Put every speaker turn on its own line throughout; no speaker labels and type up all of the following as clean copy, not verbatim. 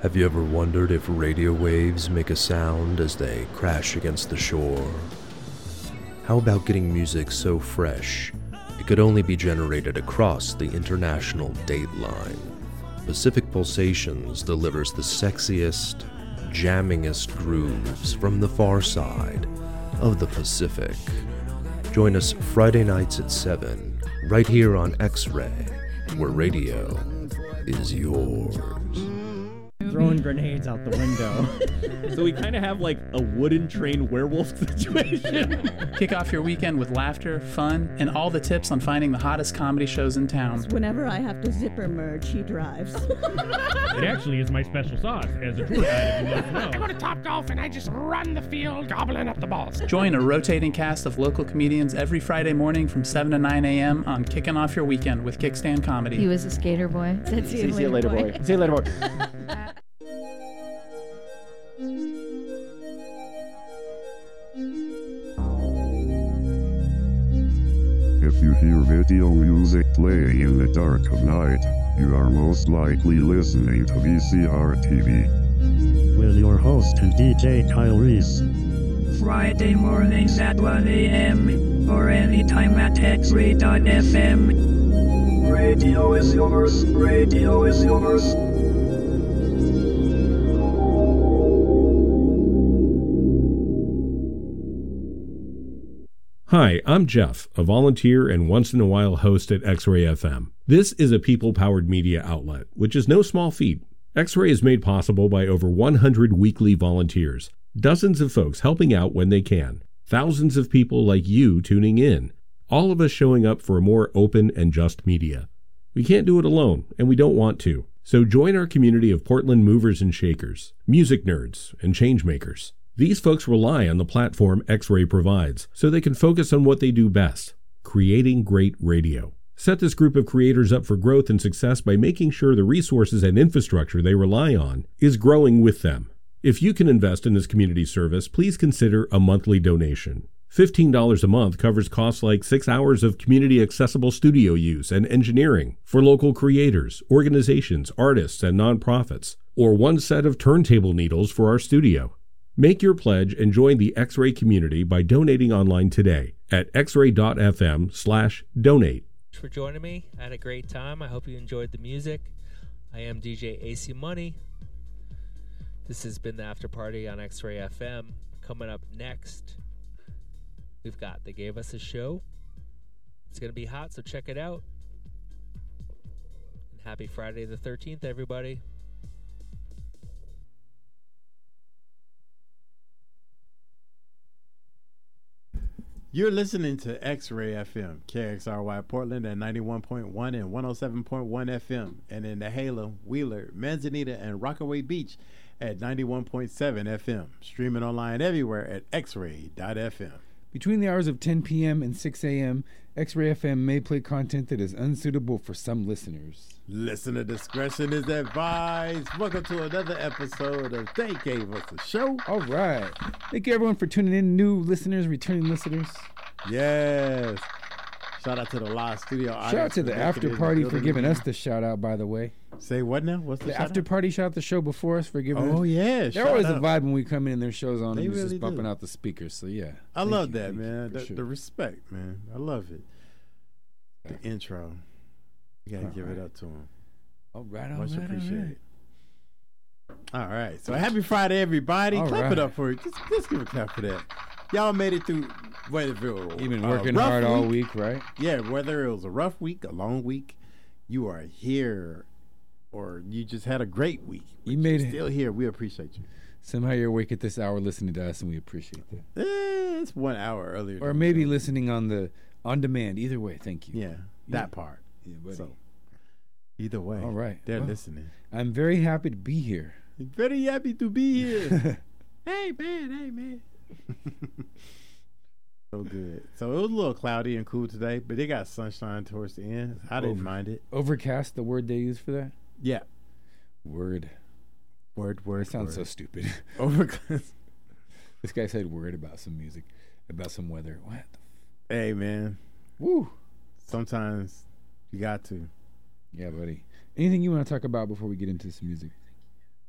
Have you ever wondered if radio waves make a sound as they crash against the shore? How about getting music so fresh it could only be generated across the international date line? Pacific Pulsations delivers the sexiest, jammingest grooves from the far side of the Pacific. Join us Friday nights at 7, right here on X-Ray, where radio is yours.
Throwing grenades out the window.
So we kind of have like a wooden train werewolf situation.
Kick off your weekend with laughter, fun, and all the tips on finding the hottest comedy shows in town.
Whenever I have to zipper merge, he drives.
It actually is my special sauce as a tour guide, if you must know.
I go to Topgolf and I just run the field gobbling up the balls.
Join a rotating cast of local comedians every Friday morning from 7 to 9 a.m. on Kicking Off Your Weekend with Kickstand Comedy.
He was a skater boy. Said,
See you later, boy. See you later, boy.
If you hear video music playing in the dark of night, you are most likely listening to VCR TV.
With your host and DJ Kyle Reese.
Friday mornings at 1 a.m. or anytime at xray.fm. Radio is yours. Radio is yours.
Hi, I'm Jeff, a volunteer and once-in-a-while host at X-Ray FM. This is a people-powered media outlet, which is no small feat. X-Ray is made possible by over 100 weekly volunteers, dozens of folks helping out when they can, thousands of people like you tuning in, all of us showing up for a more open and just media. We can't do it alone, and we don't want to. So join our community of Portland movers and shakers, music nerds, and changemakers. These folks rely on the platform X-Ray provides so they can focus on what they do best, creating great radio. Set this group of creators up for growth and success by making sure the resources and infrastructure they rely on is growing with them. If you can invest in this community service, please consider a monthly donation. $15 a month covers costs like 6 hours of community-accessible studio use and engineering for local creators, organizations, artists, and nonprofits, or one set of turntable needles for our studio. Make your pledge and join the X-Ray community by donating online today at xray.fm/donate.
Thanks for joining me. I had a great time. I hope you enjoyed the music. I am DJ AC Money. This has been the After Party on X-Ray FM. Coming up next, we've got They Gave Us a Show. It's going to be hot, so check it out. And happy Friday the 13th, everybody.
You're listening to X-Ray FM, KXRY Portland at 91.1 and 107.1 FM, and in the Halo, Wheeler, Manzanita, and Rockaway Beach at 91.7 FM. Streaming online everywhere at xray.fm.
Between the hours of 10 p.m. and 6 a.m., X-Ray FM may play content that is unsuitable for some listeners.
Listener discretion is advised. Welcome to another episode of They Gave Us a Show.
All right. Thank you, everyone, for tuning in. New listeners, returning listeners.
Yes. Shout out to the live studio audience.
Shout out to the after party for giving us the shout out, by the way.
Say what now? What's the
after party? Shout out the show before us for giving us.
Oh, yeah.
They're always a vibe when we come in. Their shows on.
They
and
really
just bumping
do.
out the speakers. So, yeah.
I love that, man. The respect, man. I love it. The intro. You got to give it up to him.
All right, all
Much
right,
appreciated. All right. So happy Friday, everybody. Clap it up for it. Just give a clap for that. Y'all made it through Weatherville.
You've been working hard all week, right?
Yeah, whether it was a rough week, a long week, you are here, or you just had a great week.
You made it.
Still here. We appreciate you.
Somehow you're awake at this hour listening to us, and we appreciate that.
It's 1 hour earlier.
Or maybe listening on demand. Either way, thank you.
Yeah, that part.
Yeah, buddy.
So, either way.
All right.
They're listening.
I'm very happy to be here.
Very happy to be here. Hey, man. So good. So it was a little cloudy and cool today, but it got sunshine towards the end. I didn't mind it.
Overcast, the word they use for that?
Yeah.
Word.
It
sounds so stupid.
Overcast.
This guy said word about some music, about some weather. What?
Hey, man.
Woo.
Sometimes you got to.
Yeah, buddy. Anything you want to talk about before we get into some music?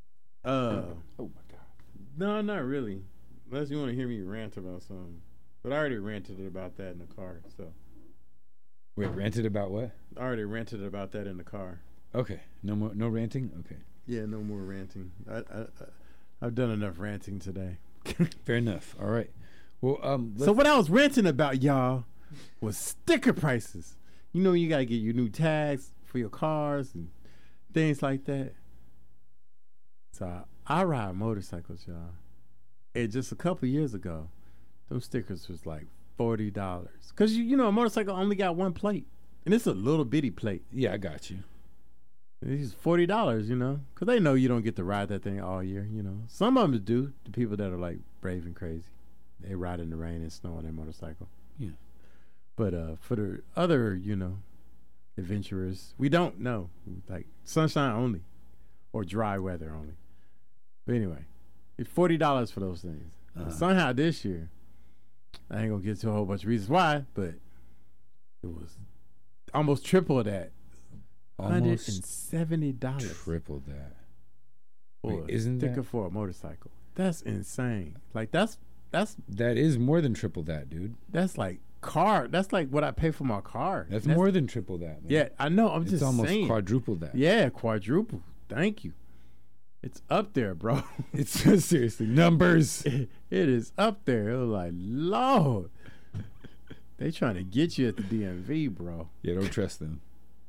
Oh my God. No, not really. Unless you want to hear me rant about something. But I already ranted about that in the car. So.
Wait, ranted about what?
I already ranted about that in the car.
Okay. No more. No ranting. Okay.
Yeah, no more ranting. I've done enough ranting today.
Fair enough. All right. Well,
so what I was ranting about, y'all, was sticker prices. You know, you gotta get your new tags for your cars and things like that. So I ride motorcycles, y'all. And just a couple years ago, those stickers was like $40. Cause you know, a motorcycle only got one plate, and it's a little bitty plate.
Yeah, I got you.
It's $40, you know, because they know you don't get to ride that thing all year, you know. Some of them do, the people that are, like, brave and crazy. They ride in the rain and snow on their motorcycle.
Yeah.
But for the other, you know, adventurers, we don't know. Like, sunshine only or dry weather only. But anyway, it's $40 for those things. Somehow this year, I ain't going to get to a whole bunch of reasons why, but it was almost triple that.
Almost
$170.
Triple that.
Wait,
isn't
sticker
that
for a motorcycle? That's insane. Like that
is more than triple that, dude.
That's like car. That's like what I pay for my car.
That's more than triple that, man.
Yeah, I know.
It's almost
saying.
Quadruple that.
Yeah, quadruple. Thank you. It's up there, bro.
It's seriously numbers.
It is up there. It was like, Lord, they trying to get you at the DMV, bro.
Yeah, don't trust them.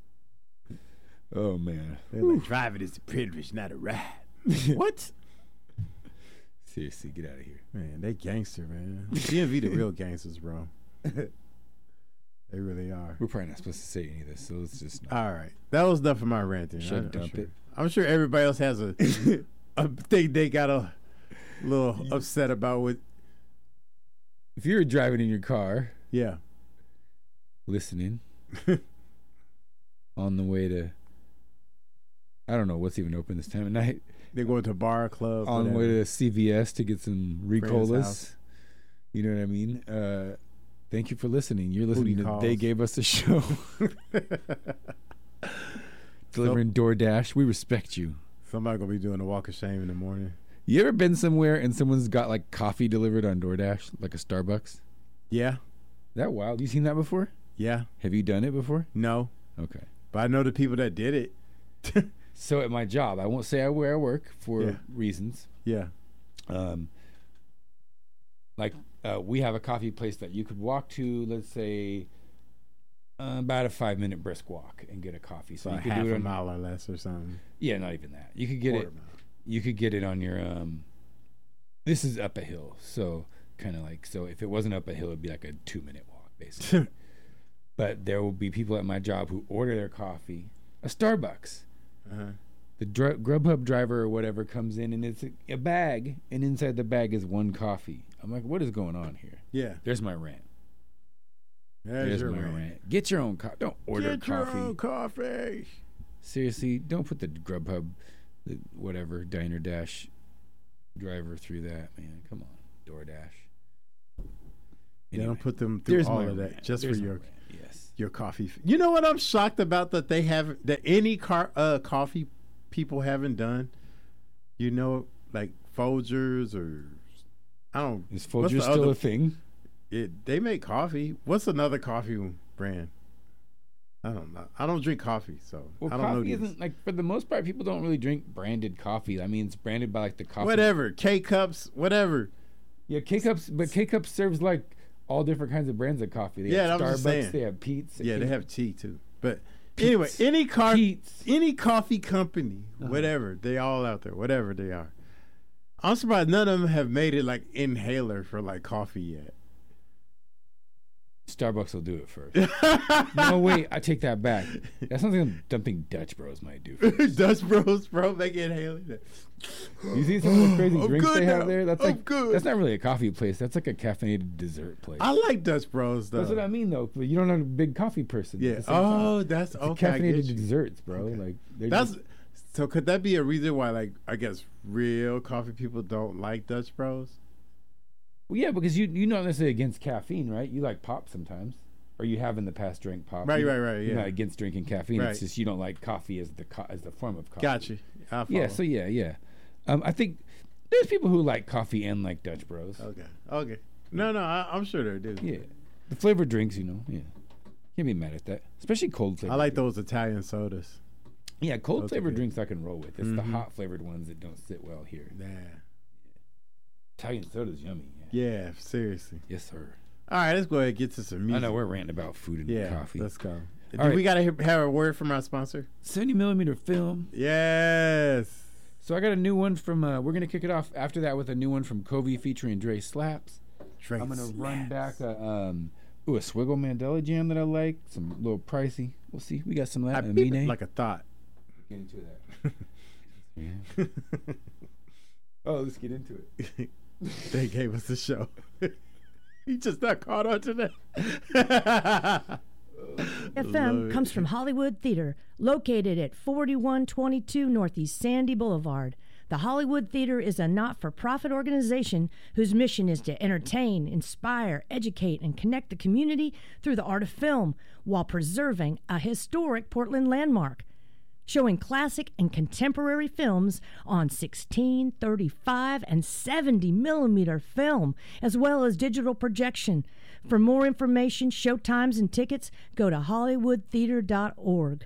Oh man,
they're like, driving is a privilege, not a ride. What?
Seriously, get out of here,
man. They gangster, man. DMV the real gangsters, bro. They really are.
We're probably not supposed to say any of this, so let's just.
All right, that was enough of my ranting. I'm sure everybody else has a thing they got a little upset about with.
If you're driving in your car,
yeah,
listening on the way to. I don't know what's even open this time of night.
They go to a bar, club.
On the way to CVS to get some Ricolas. You know what I mean? Thank you for listening. You're listening to They Gave Us a Show. Delivering DoorDash. We respect you.
Somebody going to be doing a walk of shame in the morning.
You ever been somewhere and someone's got like coffee delivered on DoorDash, like a Starbucks?
Yeah.
That wild. You seen that before?
Yeah.
Have you done it before?
No.
Okay.
But I know the people that did it.
So at my job, I won't say where I work for reasons.
Yeah.
We have a coffee place that you could walk to, let's say, about a 5-minute brisk walk and get a coffee.
So
you
could
half
do it a mile or less or something.
Yeah, not even that. You could get it. You could get it on your. This is up a hill, so kind of like if it wasn't up a hill, it'd be like a 2-minute walk, basically. But there will be people at my job who order their coffee, a Starbucks. The Grubhub driver or whatever comes in and it's a bag, and inside the bag is one coffee. I'm like, what is going on here?
Yeah.
There's my rant.
There's my rant.
Get your own coffee. Don't order coffee.
Get your own coffee.
Seriously, don't put the Grubhub, whatever, Diner Dash driver through that, man. Come on, DoorDash.
Anyway, don't put them through all of that just for your coffee. You know what I'm shocked about that any coffee people haven't done? You know, like Folgers or I don't.
Is Folgers still a thing?
They make coffee. What's another coffee brand? I don't know. I don't drink coffee, so I don't know.
Coffee isn't like, for the most part, people don't really drink branded coffee. I mean, it's branded by like the coffee.
Whatever, K-Cups, whatever.
Yeah, K-Cups, but K-Cups serves like all different kinds of brands of coffee. They have Starbucks, they have Pete's.
Yeah, they have tea too. But anyway, any coffee company, whatever, they all out there, whatever they are. I'm surprised none of them have made it like inhaler for like coffee yet.
Starbucks will do it first. No, wait, I take that back. That's something Dutch Bros might do first.
Dutch Bros, bro, make it inhaler.
You see some of the crazy drinks they have there? That's that's not really a coffee place. That's like a caffeinated dessert place.
I like Dutch Bros though.
That's what I mean though. But you don't have a big coffee person.
Yeah. That's okay.
Caffeinated desserts, bro. Okay. Like
so. Could that be a reason why, like, I guess real coffee people don't like Dutch Bros?
Well, yeah, because you're not necessarily against caffeine, right? You like pop sometimes, or you have in the past drank pop.
Right.
You're
Yeah.
not against drinking caffeine. Right. It's just you don't like coffee as the form of coffee.
Gotcha.
Yeah. So yeah. I think there's people who like coffee and like Dutch Bros.
Okay. No, I'm sure there do.
Yeah. The flavored drinks, yeah. Can't be mad at that. Especially cold flavored.
I like those Italian sodas.
Yeah, cold flavored drinks I can roll with. It's the hot flavored ones that don't sit well here.
Yeah.
Italian soda's yummy.
Yeah, seriously.
Yes, sir.
All right, let's go ahead and get to some music.
I know we're ranting about food and coffee.
Let's go.
All right.
We got to have a word from our sponsor?
70mm film.
Yes.
So I got a new one from, we're going to kick it off after that with a new one from Covey featuring Dre Slaps. I'm going to run back a Swiggle Mandela Jam that I like. Some little pricey. We'll see. We got some of that.
I beat it like a thought.
Get into that. Oh, let's get into it.
They gave us the show. He just not caught on to that.
FM comes from Hollywood Theater, located at 4122 Northeast Sandy Boulevard. The Hollywood Theater is a not-for-profit organization whose mission is to entertain, inspire, educate, and connect the community through the art of film while preserving a historic Portland landmark. Showing classic and contemporary films on 16, 35, and 70mm film, as well as digital projection. For more information, showtimes, and tickets, go to hollywoodtheater.org.